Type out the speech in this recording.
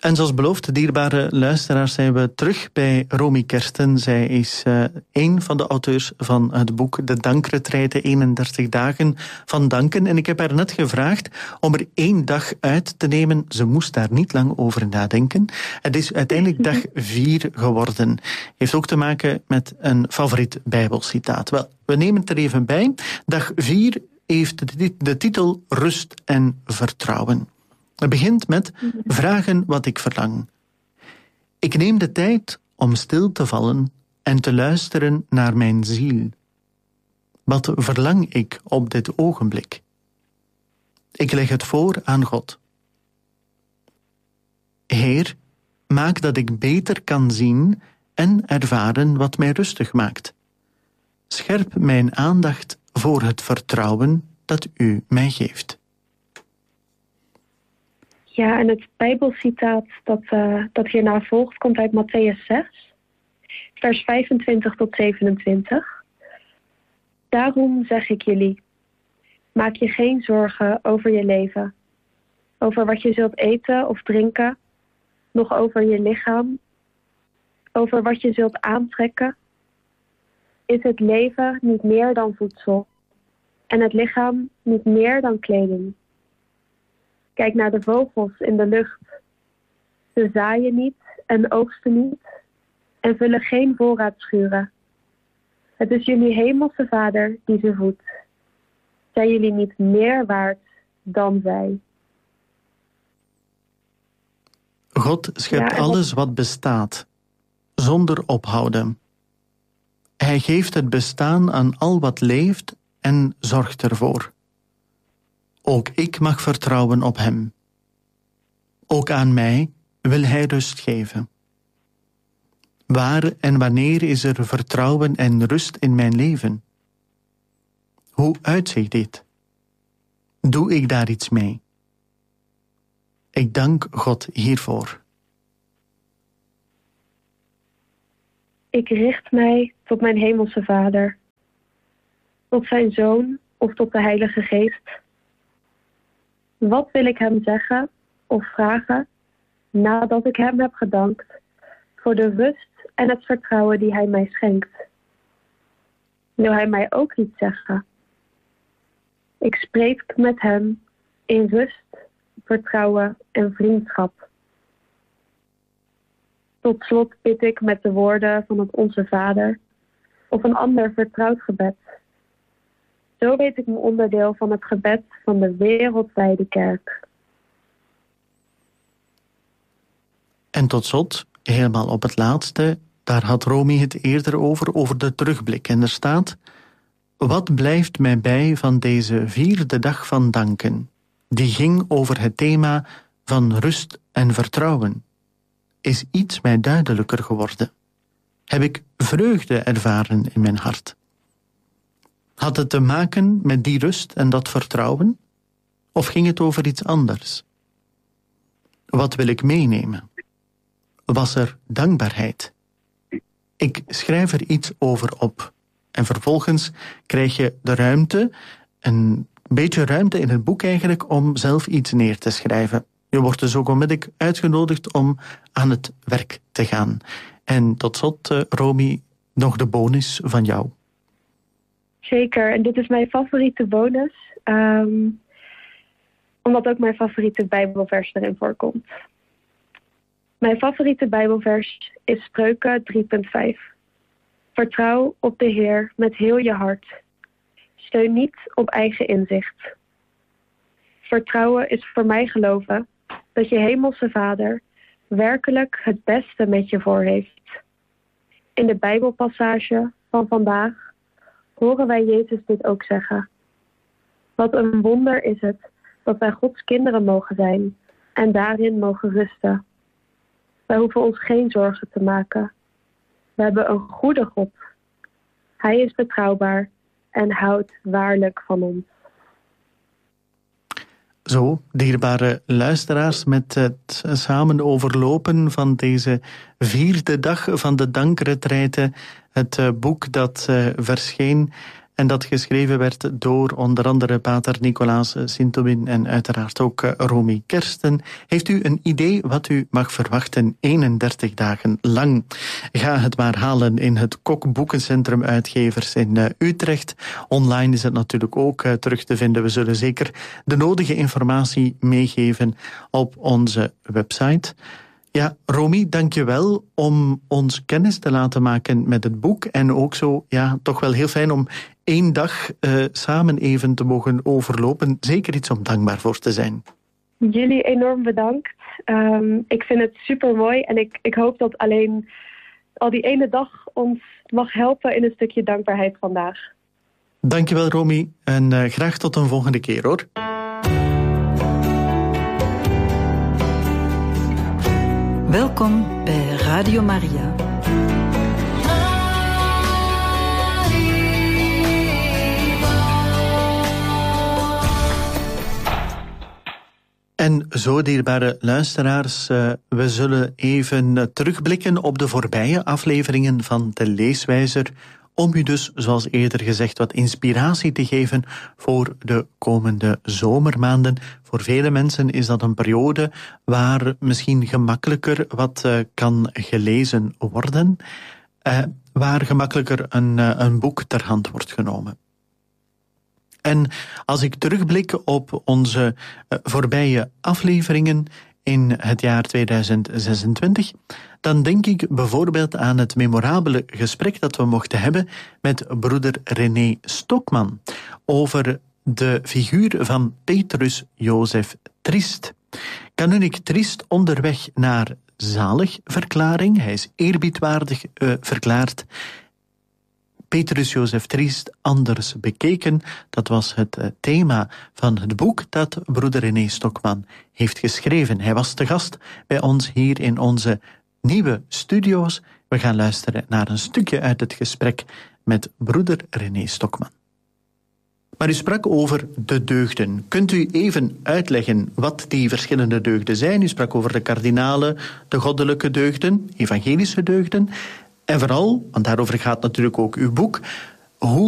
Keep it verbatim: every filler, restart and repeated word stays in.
En zoals beloofd, dierbare luisteraars, zijn we terug bij Romy Kersten. Zij is uh, een van de auteurs van het boek De Dankretraite, eenendertig dagen van danken. En ik heb haar net gevraagd om er één dag uit te nemen. Ze moest daar niet lang over nadenken. Het is uiteindelijk dag vier geworden. Heeft ook te maken met een favoriet Bijbelcitaat. Wel, we nemen het er even bij. Dag vier heeft de, de titel Rust en Vertrouwen. Het begint met vragen wat ik verlang. Ik neem de tijd om stil te vallen en te luisteren naar mijn ziel. Wat verlang ik op dit ogenblik? Ik leg het voor aan God. Heer, maak dat ik beter kan zien en ervaren wat mij rustig maakt. Scherp mijn aandacht voor het vertrouwen dat u mij geeft. Ja, en het Bijbelcitaat dat, uh, dat hierna volgt komt uit Mattheüs zes, vers vijfentwintig tot zevenentwintig. Daarom zeg ik jullie, maak je geen zorgen over je leven, over wat je zult eten of drinken, nog over je lichaam, over wat je zult aantrekken. Is het leven niet meer dan voedsel en het lichaam niet meer dan kleding? Kijk naar de vogels in de lucht. Ze zaaien niet en oogsten niet en vullen geen voorraadschuren. Het is jullie hemelse Vader die ze voedt. Zijn jullie niet meer waard dan zij? God schept ja, alles wat bestaat, zonder ophouden. Hij geeft het bestaan aan al wat leeft en zorgt ervoor. Ook ik mag vertrouwen op hem. Ook aan mij wil hij rust geven. Waar en wanneer is er vertrouwen en rust in mijn leven? Hoe uitziet dit? Doe ik daar iets mee? Ik dank God hiervoor. Ik richt mij tot mijn hemelse Vader, tot zijn Zoon of tot de Heilige Geest. Wat wil ik hem zeggen of vragen nadat ik hem heb gedankt voor de rust en het vertrouwen die hij mij schenkt? Wil hij mij ook iets zeggen? Ik spreek met hem in rust, vertrouwen en vriendschap. Tot slot bid ik met de woorden van het Onze Vader of een ander vertrouwd gebed. Zo weet ik me onderdeel van het gebed van de wereldwijde kerk. En tot slot, helemaal op het laatste, daar had Romy het eerder over, over de terugblik. En er staat, wat blijft mij bij van deze vierde dag van danken? Die ging over het thema van rust en vertrouwen. Is iets mij duidelijker geworden? Heb ik vreugde ervaren in mijn hart? Had het te maken met die rust en dat vertrouwen? Of ging het over iets anders? Wat wil ik meenemen? Was er dankbaarheid? Ik schrijf er iets over op. En vervolgens krijg je de ruimte, een beetje ruimte in het boek eigenlijk, om zelf iets neer te schrijven. Je wordt dus ook onmiddellijk uitgenodigd om aan het werk te gaan. En tot slot, uh, Romy, nog de bonus van jou. Zeker, en dit is mijn favoriete bonus, um, omdat ook mijn favoriete Bijbelvers erin voorkomt. Mijn favoriete Bijbelvers is Spreuken drie punt vijf. Vertrouw op de Heer met heel je hart. Steun niet op eigen inzicht. Vertrouwen is voor mij geloven dat je hemelse Vader werkelijk het beste met je voor heeft. In de Bijbelpassage van vandaag horen wij Jezus dit ook zeggen. Wat een wonder is het dat wij Gods kinderen mogen zijn en daarin mogen rusten. Wij hoeven ons geen zorgen te maken. We hebben een goede God. Hij is betrouwbaar en houdt waarlijk van ons. Zo, dierbare luisteraars, met het samen overlopen van deze vierde dag van de Dankretraite, het boek dat uh, verscheen En dat geschreven werd door onder andere pater Nicolaas Sintobin en uiteraard ook Romy Kersten. Heeft u een idee wat u mag verwachten eenendertig dagen lang? Ga het maar halen in het Kok Boekencentrum Uitgevers in Utrecht. Online is het natuurlijk ook terug te vinden. We zullen zeker de nodige informatie meegeven op onze website. Ja, Romy, dank je wel om ons kennis te laten maken met het boek. En ook zo, ja, toch wel heel fijn om één dag uh, samen even te mogen overlopen. Zeker iets om dankbaar voor te zijn. Jullie enorm bedankt. Um, ik vind het super mooi en ik, ik hoop dat alleen al die ene dag ons mag helpen in een stukje dankbaarheid vandaag. Dank je wel, Romy. En uh, graag tot een volgende keer, hoor. Welkom bij Radio Maria. En zo, dierbare luisteraars, uh, we zullen even uh, terugblikken op de voorbije afleveringen van De Leeswijzer, om u dus, zoals eerder gezegd, wat inspiratie te geven voor de komende zomermaanden. Voor vele mensen is dat een periode waar misschien gemakkelijker wat uh, kan gelezen worden, uh, waar gemakkelijker een, uh, een boek ter hand wordt genomen. En als ik terugblik op onze uh, voorbije afleveringen in het jaar tweeduizend zesentwintig, dan denk ik bijvoorbeeld aan het memorabele gesprek dat we mochten hebben met broeder René Stokman over de figuur van Petrus Jozef Triest. Kanunnik Triest onderweg naar zaligverklaring. Hij is eerbiedwaardig uh, verklaard. Petrus Jozef Triest anders bekeken. Dat was het uh, thema van het boek dat broeder René Stokman heeft geschreven. Hij was te gast bij ons hier in onze nieuwe studio's. We gaan luisteren naar een stukje uit het gesprek met broeder René Stokman. Maar u sprak over de deugden. Kunt u even uitleggen wat die verschillende deugden zijn? U sprak over de kardinalen, de goddelijke deugden, evangelische deugden. En vooral, want daarover gaat natuurlijk ook uw boek, hoe